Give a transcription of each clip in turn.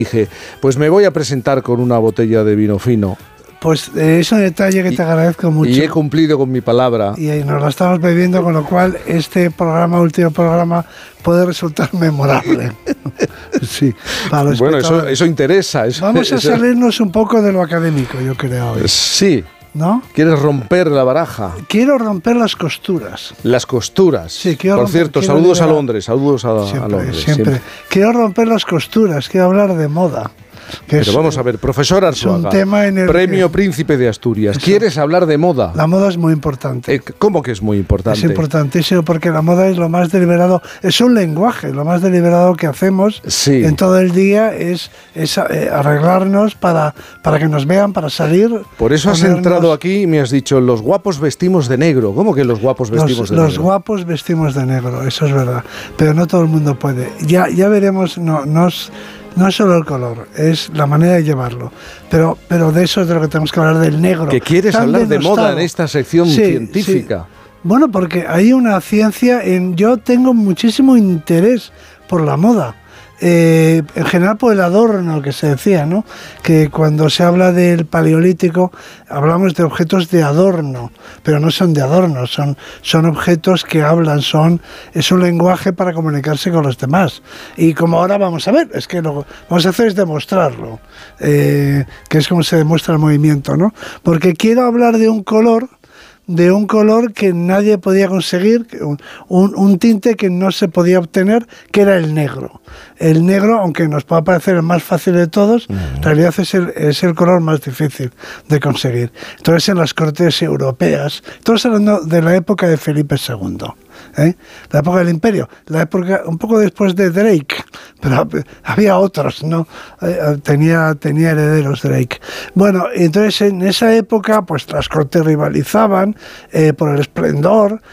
Dije, pues me voy a presentar con una botella de vino fino. Pues es un detalle que te agradezco mucho. Y he cumplido con mi palabra. Y nos la estamos bebiendo, con lo cual este último programa, puede resultar memorable. Sí, para los bueno, eso interesa. Vamos a salirnos un poco de lo académico, yo creo. Hoy. Sí. ¿No? ¿Quieres romper la baraja? Quiero romper las costuras. Las costuras. Sí, por cierto, saludos a Londres. Saludos a Londres. Siempre. Quiero romper las costuras, quiero hablar de moda. Pero vamos a ver, profesor Arzuaga, Premio Príncipe de Asturias. ¿Quieres hablar de moda? La moda es muy importante. ¿Cómo que es muy importante? Es importantísimo porque la moda es lo más deliberado, es un lenguaje, lo más deliberado que hacemos en todo el día es arreglarnos para que nos vean, para salir. Por eso has entrado aquí y me has dicho, los guapos vestimos de negro. ¿Cómo que los guapos vestimos de negro? Los guapos vestimos de negro, eso es verdad, pero no todo el mundo puede. Ya veremos, no es solo el color, es la manera de llevarlo. Pero de eso es de lo que tenemos que hablar, del negro. ¿Que quieres hablar de moda en esta sección científica? Sí. Bueno, porque hay una ciencia yo tengo muchísimo interés por la moda. En general por el adorno que se decía, ¿no? Que cuando se habla del paleolítico hablamos de objetos de adorno, pero no son de adorno, son objetos que hablan, es un lenguaje para comunicarse con los demás. Y como ahora vamos a ver, es que lo que vamos a hacer es demostrarlo, que es como se demuestra el movimiento, ¿no? Porque quiero hablar de un color que nadie podía conseguir, un tinte que no se podía obtener, que era el negro. El negro, aunque nos pueda parecer el más fácil de todos, en realidad es el color más difícil de conseguir. Entonces, en las cortes europeas, estamos hablando de la época de Felipe II, la época del Imperio, la época un poco después de Drake, pero había otros, ¿no? Tenía herederos Drake. Bueno, entonces en esa época, pues las cortes rivalizaban por el esplendor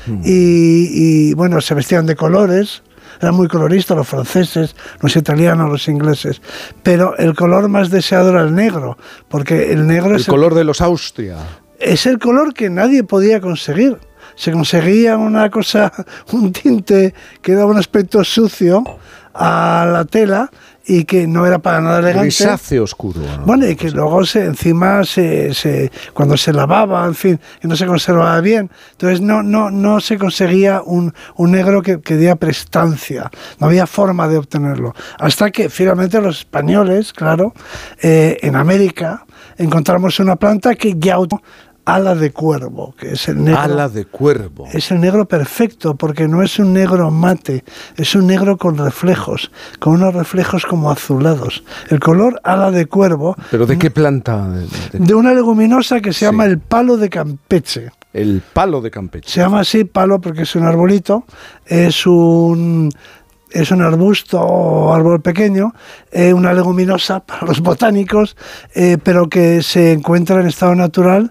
y bueno, se vestían de colores. Eran muy coloristas los franceses, los italianos, los ingleses, pero el color más deseado era el negro, porque el negro es el color de los Austria. Es el color que nadie podía conseguir. Se conseguía un tinte que daba un aspecto sucio a la tela y que no era para nada elegante. Grisáceo oscuro, ¿no? Bueno, y que luego encima cuando se lavaba, en fin, que no se conservaba bien. Entonces no se conseguía un negro que diera prestancia. No había forma de obtenerlo. Hasta que finalmente los españoles, claro, en América encontramos una planta que ya ala de cuervo, que es el negro. Ala de cuervo. Es el negro perfecto, porque no es un negro mate, es un negro con reflejos, con unos reflejos como azulados. El color ala de cuervo. ¿Pero de qué planta? De una leguminosa que se llama el palo de Campeche. El palo de Campeche. Se llama así palo porque es un arbolito, es un arbusto o árbol pequeño, una leguminosa para los botánicos, pero que se encuentra en estado natural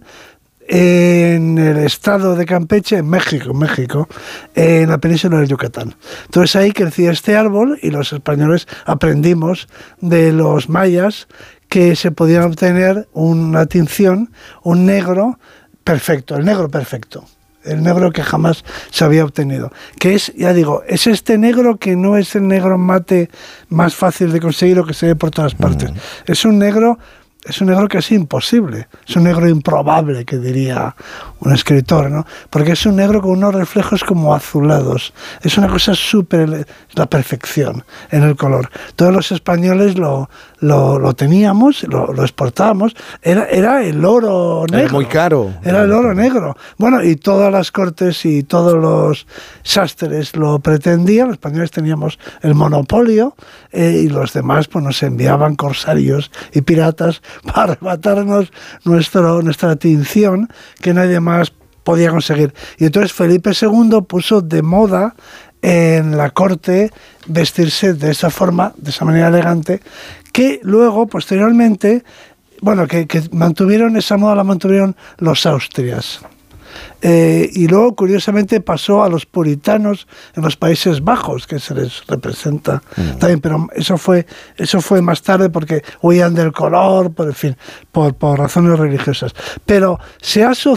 en el estado de Campeche, en México, en la península del Yucatán. Entonces ahí crecía este árbol y los españoles aprendimos de los mayas que se podían obtener una tinción, un negro perfecto, el negro perfecto. El negro que jamás se había obtenido. Que es, ya digo, es este negro que no es el negro mate más fácil de conseguir o que se ve por todas partes. Es un negro casi imposible, es un negro improbable, que diría un escritor, ¿no? Porque es un negro con unos reflejos como azulados. Es una cosa súper, la perfección en el color. Todos los españoles lo teníamos, lo exportábamos. Era el oro negro. Era muy caro. Era el oro negro. Bueno, y todas las cortes y todos los sastres lo pretendían. Los españoles teníamos el monopolio y los demás pues nos enviaban corsarios y piratas para arrebatarnos nuestra tinción que nadie más podía conseguir. Y entonces Felipe II puso de moda en la corte vestirse de esa forma, de esa manera elegante, que luego, posteriormente, bueno, que mantuvieron esa moda, la mantuvieron los Austrias. Y luego, curiosamente, pasó a los puritanos en los Países Bajos, que se les representa también, pero eso fue más tarde porque huían del color, por razones religiosas. Pero se ha